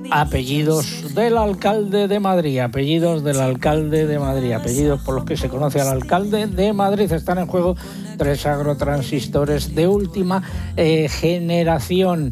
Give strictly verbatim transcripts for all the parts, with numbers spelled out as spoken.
apellidos del alcalde de Madrid, apellidos del alcalde de Madrid, apellidos por los que se conoce al alcalde de Madrid. Están en juego tres agrotransistores de última eh, generación.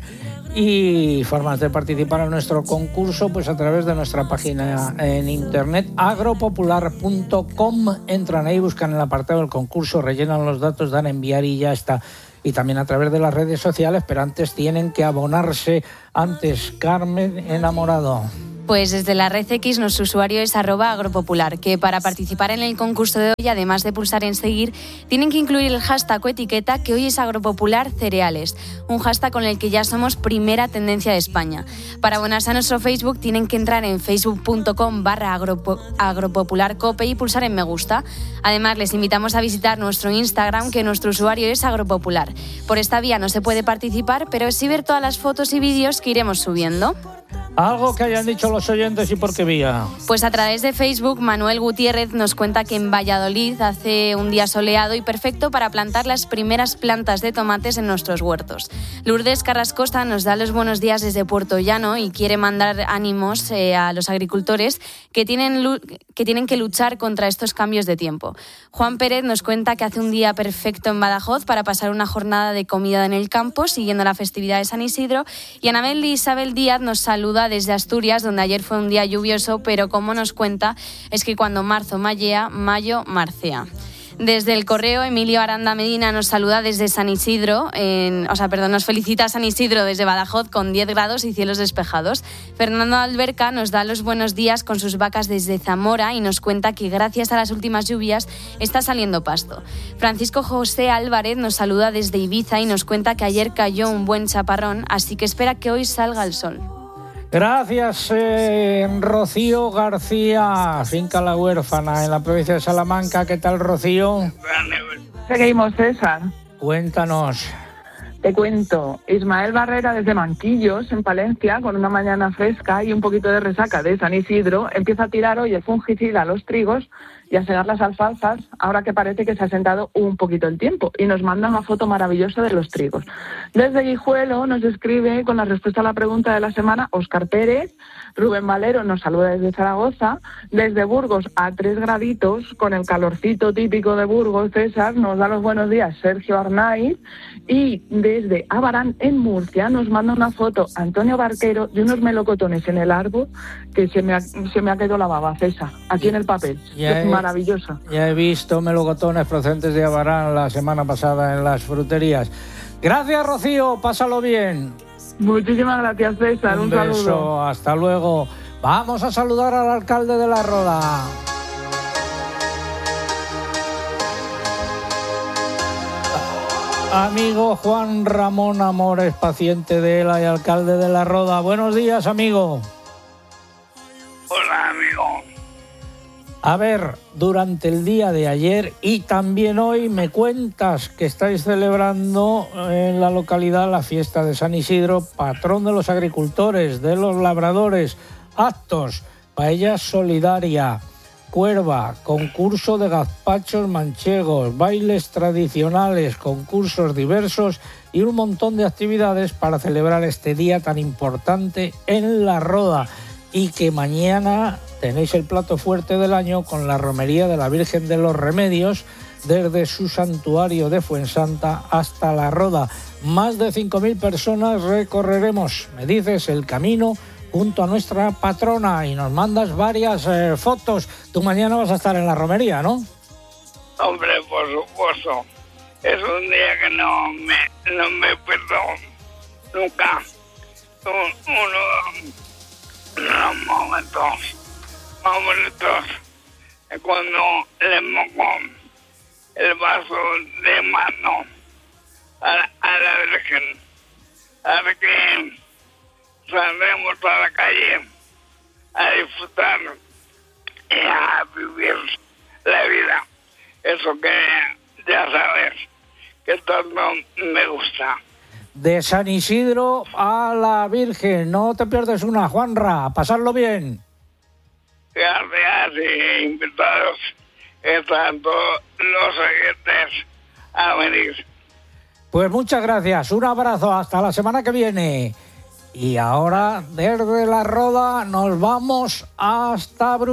Y formas de participar en nuestro concurso, pues a través de nuestra página en internet agropopular punto com. Entran ahí, buscan el apartado del concurso, rellenan los datos, dan a enviar y ya está. Y también a través de las redes sociales, pero antes tienen que abonarse. Antes, Carmen Enamorado. Pues desde la red X nuestro usuario es arroba agropopular, que para participar en el concurso de hoy, además de pulsar en seguir, tienen que incluir el hashtag o etiqueta que hoy es agropopular cereales, un hashtag con el que ya somos primera tendencia de España. Para abonarse a nuestro Facebook tienen que entrar en facebook punto com barra agropopularcope y pulsar en me gusta. Además les invitamos a visitar nuestro Instagram, que nuestro usuario es agropopular. Por esta vía no se puede participar, pero sí ver todas las fotos y vídeos que iremos subiendo. Algo que hayan dicho los oyentes y por qué vía. Pues a través de Facebook, Manuel Gutiérrez nos cuenta que en Valladolid hace un día soleado y perfecto para plantar las primeras plantas de tomates en nuestros huertos. Lourdes Carrascosa nos da los buenos días desde Puerto Llano y quiere mandar ánimos eh, a los agricultores que tienen, que tienen que luchar contra estos cambios de tiempo. Juan Pérez nos cuenta que hace un día perfecto en Badajoz para pasar una jornada de comida en el campo, siguiendo la festividad de San Isidro. Y Anabel Isabel Díaz nos saluda desde Asturias, donde ayer fue un día lluvioso, pero como nos cuenta, es que cuando marzo mallea, mayo marcea. Desde el correo, Emilio Aranda Medina nos saluda desde San Isidro, en, o sea, perdón, nos felicita San Isidro desde Badajoz con diez grados y cielos despejados. Fernando Alberca nos da los buenos días con sus vacas desde Zamora y nos cuenta que gracias a las últimas lluvias está saliendo pasto. Francisco José Álvarez nos saluda desde Ibiza y nos cuenta que ayer cayó un buen chaparrón, así que espera que hoy salga el sol. Gracias, eh, Rocío García, Finca La Huérfana, en la provincia de Salamanca. ¿Qué tal, Rocío? Seguimos, César. Cuéntanos. Te cuento, Ismael Barrera desde Manquillos, en Palencia, con una mañana fresca y un poquito de resaca de San Isidro, empieza a tirar hoy el fungicida a los trigos y a segar las alfalfas, ahora que parece que se ha sentado un poquito el tiempo, y nos manda una foto maravillosa de los trigos. Desde Guijuelo nos escribe con la respuesta a la pregunta de la semana Óscar Pérez. Rubén Valero nos saluda desde Zaragoza. Desde Burgos, a tres graditos, con el calorcito típico de Burgos, César, nos da los buenos días Sergio Arnaiz. Y desde Abarán, en Murcia, nos manda una foto Antonio Barquero de unos melocotones en el árbol que se me ha, se me ha quedado la baba, César, aquí en el papel. Ya es he, maravillosa. Ya he visto melocotones procedentes de Abarán la semana pasada en las fruterías. Gracias, Rocío, pásalo bien. Muchísimas gracias, César. Un, Un saludo. beso, hasta luego. Vamos a saludar al alcalde de La Roda. Amigo Juan Ramón Amores, paciente de ELA y alcalde de La Roda. Buenos días, amigo. Hola, amigo. A ver, durante el día de ayer y también hoy me cuentas que estáis celebrando en la localidad la fiesta de San Isidro, patrón de los agricultores, de los labradores, actos, paella solidaria, cuerva, concurso de gazpachos manchegos, bailes tradicionales, concursos diversos y un montón de actividades para celebrar este día tan importante en La Roda. Y que mañana tenéis el plato fuerte del año con la romería de la Virgen de los Remedios desde su santuario de Fuensanta hasta La Roda. Más de cinco mil personas recorreremos, me dices, el camino junto a nuestra patrona y nos mandas varias eh, fotos. Tú mañana vas a estar en la romería, ¿no? Hombre, por supuesto. Es un día que no me, no me pierdo nunca. Un, uno los momentos favoritos es cuando le mojo el vaso de mano a, a la Virgen. Ahora que saldremos a la calle a disfrutar y a vivir la vida. Eso que ya sabes que tanto me gusta. De San Isidro a la Virgen, no te pierdes una, Juanra, a pasarlo bien. Gracias y invitados están todos los oyentes a venir. Pues muchas gracias, un abrazo, hasta la semana que viene. Y ahora, desde La Roda, nos vamos hasta Bruselas.